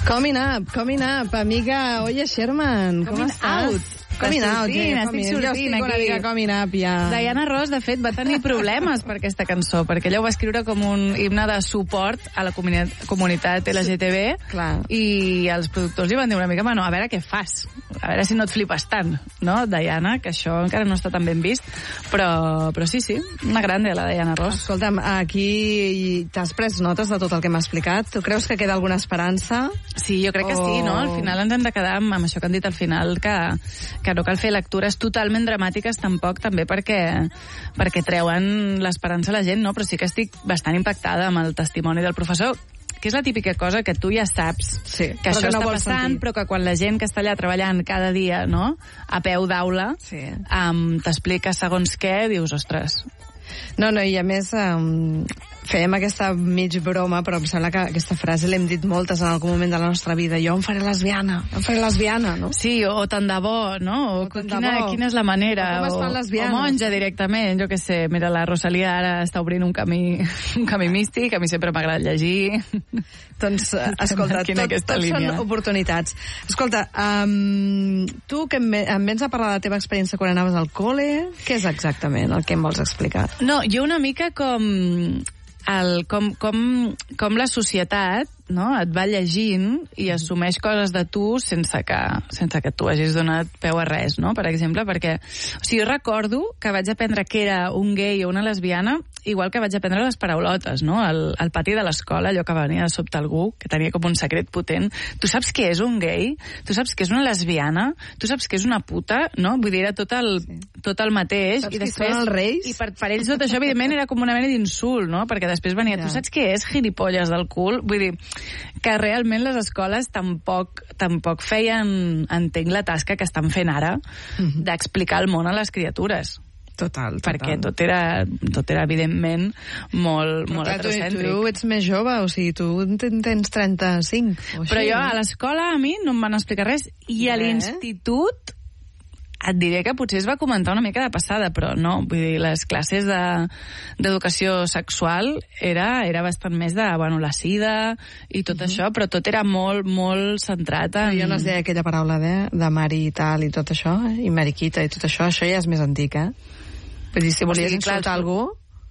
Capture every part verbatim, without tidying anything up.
Coming up, coming up, amiga Oye Sherman, com coming estàs? Out. Coming out, sortint, yeah, estic coming. sortint jo estic aquí. una mica coming up, ja. Diana Ross, de fet, va tenir problemes per aquesta cançó, perquè ella ho va escriure com un himne de suport a la comuni comunitat L G T B, Clar. i els productors li van dir una mica, bueno, a veure què fas, a veure si no et flipes tant, no, Diana, que això encara no està tan ben vist, però, però sí, sí, una grande, la Diana Ross. Escolta'm, aquí t'has pres notes de tot el que m'ha explicat? Tu creus que queda alguna esperança? Sí, jo crec que sí, no? Al final ens hem de quedar amb, amb això que han dit al final, que, que no cal fer lectures totalment dramàtiques tampoc, també perquè, perquè treuen l'esperança a la gent, no? Però sí que estic bastant impactada amb el testimoni del professor, que és la típica cosa que tu ja saps sí, que això que no està passant, sentir. Però que quan la gent que està allà treballant cada dia, no?, a peu d'aula, sí. um, t'explica segons què, dius, ostres... No, no, i a més um, fèiem aquesta mig broma, però em sembla que aquesta frase l'hem dit moltes en algun moment de la nostra vida. Jo em faré lesbiana, em faré lesbiana, no? Sí, o, o tant de bo, no? O, o quina, bo. quina és la manera? O com es fan lesbianes? O monja directament, jo què sé. Mira, la Rosalia ara està obrint un camí, un camí místic, a mi sempre m'agrada llegir. Doncs, escolta, tot, tot són oportunitats. Escolta, um, tu que em, em vens a parlar de la teva experiència quan anaves al col·le, què és exactament el que em vols explicar? No, jo una mica com, el, com, com, com la societat, no?, et va llegint i assumeix coses de tu sense que, sense que tu hagis donat peu a res, no?, per exemple, perquè... O sigui, jo recordo que vaig aprendre que era un gay o una lesbiana igual que vaig aprendre les paraulotes, no?, al, al pati de l'escola, allò que venia de sobte algú, que tenia com un secret potent. Tu saps què és un gay? Tu saps què és una lesbiana? Tu saps què és una puta? No? Vull dir, era tot el, sí. tot el mateix. Saps i després, després, són els reis? I per, per ells tot això, evidentment, era com una mena d'insult, no?, perquè després venia, ja. Tu saps què és gilipolles del cul? Vull dir, que realment les escoles tampoc, tampoc feien, entenc, la tasca que estan fent ara mm-hmm. d'explicar el món a les criatures. Total, total. Perquè tot era, tot era evidentment, molt, però molt clar, heterocèntric. Tu, tu ets més jove, o sigui, tu tens trenta-cinc. O així, però jo, no? a l'escola, a mi, no em van explicar res. I a l'institut, et diré que potser es va comentar una mica de passada, però no, vull dir, les classes d'educació de, sexual era, era bastant més de, bueno, la sida i tot uh-huh. això, però tot era molt, molt centrat en... Jo no es deia aquella paraula de, de mari i tal i tot això, eh? I mariquita i tot això, això ja és més antic, eh? Vull dir, si volies sí, insultar clar, algú...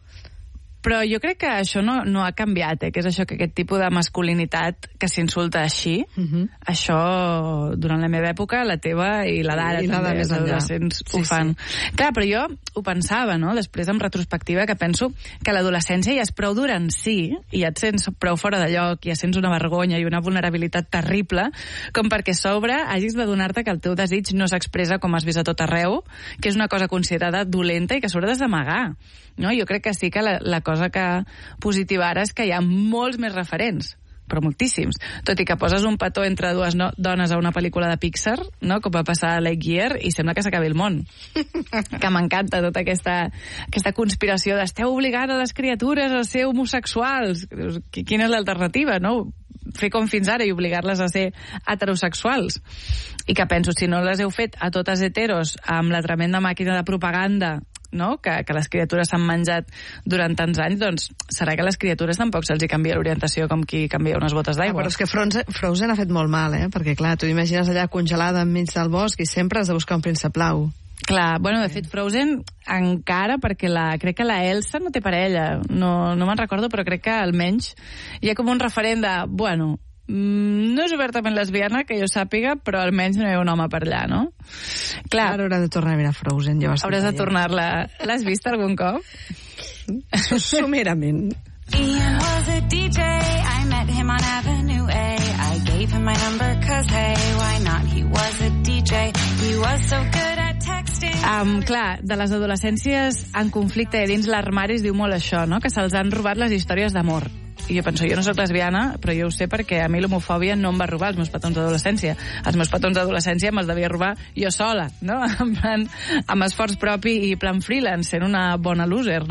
Però jo crec que això no, no ha canviat, eh? Que és això, que aquest tipus de masculinitat que s'insulta així, uh-huh. això, durant la meva època, la teva i la d'ara també, els adolescents sí, ho fan. Sí. Clar, però jo ho pensava, no?, després en retrospectiva, que penso que l'adolescència ja és prou dura en si, i ja et sents prou fora de lloc, i ja sents una vergonya i una vulnerabilitat terrible, com perquè a sobre hagis de donar-te que el teu desig no s'expressa com has vist a tot arreu, que és una cosa considerada dolenta i que a sobre has d'amagar. No? Jo crec que sí que la, la cosa que positiva ara és que hi ha molts més referents, però moltíssims. Tot i que poses un petó entre dues no, dones a una pel·lícula de Pixar, no?, com va passar a Lightyear, i sembla que s'acabi el món. Que m'encanta tota aquesta, aquesta conspiració d'esteu obligant a les criatures a ser homosexuals. Quina és l'alternativa, no? Fer com fins ara i obligar-les a ser heterosexuals. I que penso, si no les heu fet a totes heteros amb la tremenda màquina de propaganda, no?, que, que les criatures s'han menjat durant tants anys, doncs serà que a les criatures tampoc se'ls hi canvia l'orientació com qui canvia unes botes d'aigua. Ah, però és que Frozen, Frozen ha fet molt mal, eh? Perquè, clar, tu imagines allà congelada enmig del bosc i sempre has de buscar un príncep blau. Clar, bueno, de fet, Frozen encara, perquè la, crec que la Elsa no té parella, no, no me'n recordo, però crec que almenys hi ha com un referent de, bueno, no és obertament lesbiana, que jo sàpiga, però almenys no hi ha un home per allà, no? Clar, ara haurà de tornar a mirar Frozen. Jo hauràs de tornar-la. L'has vist algun cop? Somerament. Ian was a D J, I met him on Avenue A. I gave him my number cause hey, why not? He was a D J, he was so good at texting. Um, clar, de les adolescències en conflicte dins l'armari es diu molt això, no?, que se'ls han robat les històries d'amor. I jo penso, jo no soc lesbiana, però jo ho sé perquè a mi l'homofòbia no em va robar els meus petons d'adolescència. Els meus petons d'adolescència me'ls devia robar jo sola, no?, en plan, amb esforç propi i plan freelance, sent una bona loser, no?